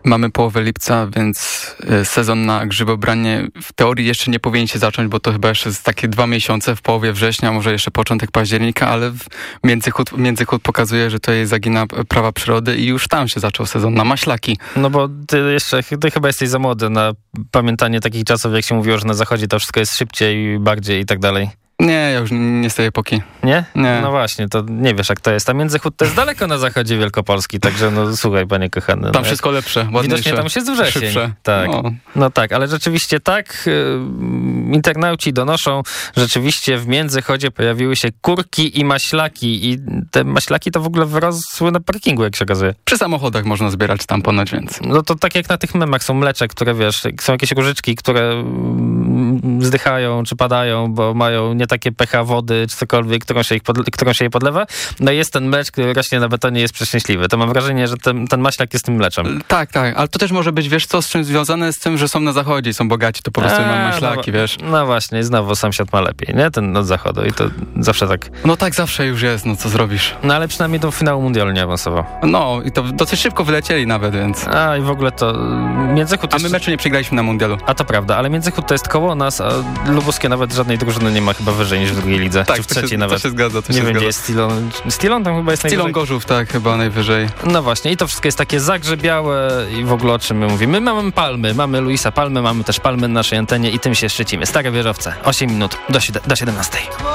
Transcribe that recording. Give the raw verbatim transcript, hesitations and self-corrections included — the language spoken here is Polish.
Mamy połowę lipca, więc sezon na grzybobranie w teorii jeszcze nie powinien się zacząć, bo to chyba jeszcze jest takie dwa miesiące w połowie września, może jeszcze początek października, ale Międzychód, Międzychód pokazuje, że to jest zagina prawa przyrody i już tam się zaczął sezon na maślaki. No bo ty jeszcze, ty chyba jesteś za młody na pamiętanie takich czasów, jak się mówiło, że na zachodzie to wszystko jest szybciej, bardziej i tak dalej. Nie, ja już nie z tej epoki. Nie? Nie. No właśnie, to nie wiesz jak to jest. A Międzychód to jest daleko na zachodzie Wielkopolski, także no słuchaj, panie kochany. Tam no, wszystko lepsze, ładniejsze. Widocznie tam już jest wrzesień. Szybsze. Tak. No. no tak, ale rzeczywiście tak, y, internauci donoszą, rzeczywiście w Międzychodzie pojawiły się kurki i maślaki i te maślaki to w ogóle wyrosły na parkingu, jak się okazuje. Przy samochodach można zbierać tam ponoć, więc. No to tak jak na tych memach są mlecze, które wiesz, są jakieś różyczki, które mm, zdychają czy padają, bo mają nie takie pH wody, czy cokolwiek, którą się, ich podle- którą się je podlewa. No i jest ten mlecz, który rośnie na betonie, jest przeszczęśliwy. To mam wrażenie, że ten, ten maślak jest tym mleczem. Tak, tak, ale to też może być, wiesz co, z czym związane z tym, że są na zachodzie i są bogaci, to po prostu A, mam maślaki, no, wiesz. No właśnie, znowu sąsiad ma lepiej, nie? Ten od zachodu i to zawsze tak. No tak zawsze już jest, no co zrobisz. No ale przynajmniej do finału mundialu nie awansował. No i to dosyć szybko wylecieli nawet, więc. A i w ogóle to Międzychód... A jest... my meczu nie przegraliśmy na mundialu. A to prawda, ale Międzychód to jest koło nas, a Lubuskie nawet żadnej drużyny nie ma chyba wyżej niż w drugiej lidze. Tak, czy w to trzeciej się, nawet. to się zgadza, to nie się wiem, zgadza. gdzie jest Stilon. Stilon tam chyba jest Stilon najwyżej. Gorzów, tak, chyba najwyżej. No właśnie, i to wszystko jest takie zagrzebiałe i w ogóle o czym my mówimy. My mamy palmy, mamy Luisa Palmy, mamy też palmy na naszej antenie i tym się szczycimy. Stare wieżowce, osiem minut do, do siedemnastej.